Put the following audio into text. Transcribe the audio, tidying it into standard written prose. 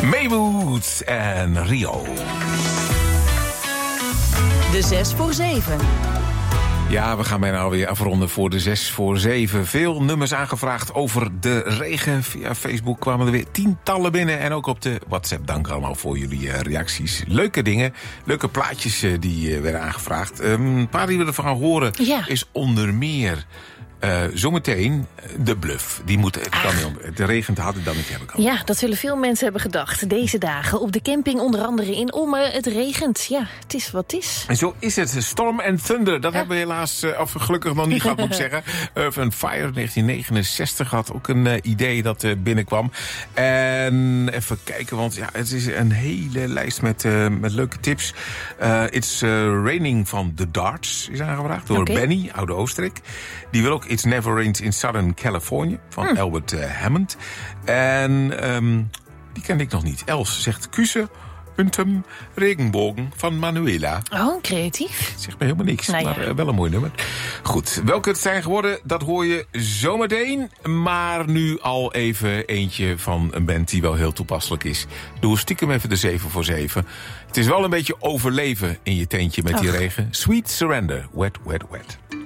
Maywood en Rio. De 6 voor 7. Ja, we gaan bijna alweer afronden voor de 6 voor 7. Veel nummers aangevraagd over de regen. Via Facebook kwamen er weer tientallen binnen. En ook op de WhatsApp. Dank allemaal voor jullie reacties. Leuke dingen, leuke plaatjes die werden aangevraagd. Een paar die we ervan gaan horen is onder meer... zometeen de bluff. Die moet, het kan niet om. Het regent had ik dan niet hebben kan. Ja, dat zullen veel mensen hebben gedacht. Deze dagen op de camping, onder andere in Ommen. Het regent. Ja, het is wat het is. En zo is het. Storm and Thunder. Dat hebben we helaas, of gelukkig nog niet gehad, moet ik zeggen. Van Fire 1969 had ook een idee dat binnenkwam. En even kijken, want ja, het is een hele lijst met leuke tips. It's Raining van The Darts is aangevraagd door Benny, Oude Oostenrijk. Die wil ook It's Never Rained in Southern California van Albert Hammond. En die kende ik nog niet. Els zegt Kuse, Untem, Regenbogen van Manuela. Oh, creatief. Zegt me helemaal niks, nou ja. maar wel een mooi nummer. Goed, welke het zijn geworden, dat hoor je zometeen. Maar nu al even eentje van een band die wel heel toepasselijk is. Doe stiekem even de 7 voor 7. Het is wel een beetje overleven in je tentje met die regen. Sweet Surrender, Wet, Wet, Wet.